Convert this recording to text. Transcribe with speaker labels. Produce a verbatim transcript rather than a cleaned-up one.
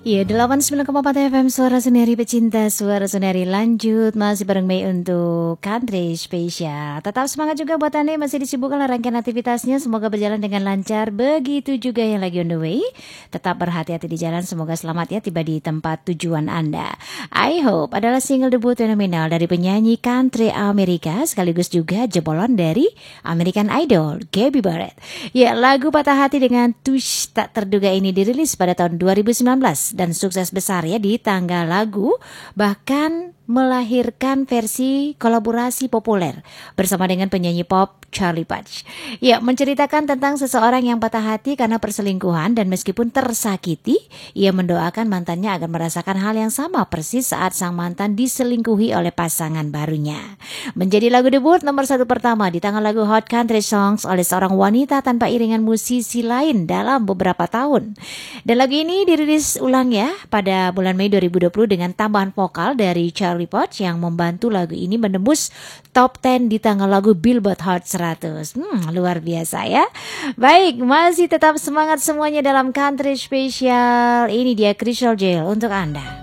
Speaker 1: Iya, delapan puluh sembilan koma empat F M Suara Suneri Pecinta Suara Suneri lanjut masih bareng Mei untuk Country Spesial. Tetap semangat juga buat Anda yang masih disibukkan rangkaian aktivitasnya. Semoga berjalan dengan lancar. Begitu juga yang lagi on the way. Tetap berhati-hati di jalan. Semoga selamat ya tiba di tempat tujuan Anda. I Hope adalah single debut fenomenal dari penyanyi country Amerika sekaligus juga jebolan dari American Idol, Gabby Barrett. Ya, lagu Patah Hati dengan tush tak terduga ini dirilis pada tahun dua ribu sembilan belas dan sukses besar ya di tangga lagu, bahkan melahirkan versi kolaborasi populer bersama dengan penyanyi pop Charlie Puth. Ya, menceritakan tentang seseorang yang patah hati karena perselingkuhan dan meskipun tersakiti, ia mendoakan mantannya agar merasakan hal yang sama persis saat sang mantan diselingkuhi oleh pasangan barunya. Menjadi lagu debut nomor satu pertama di tangan lagu Hot Country Songs oleh seorang wanita tanpa iringan musisi lain dalam beberapa tahun. Dan lagu ini dirilis ulang ya pada bulan Mei dua ribu dua puluh dengan tambahan vokal dari Charlie Puth yang membantu lagu ini menembus top sepuluh di tangga lagu Billboard Hot seratus. Hmm, luar biasa ya. Baik, masih tetap semangat semuanya dalam Country Spesial. Ini dia Crystal Jail untuk Anda.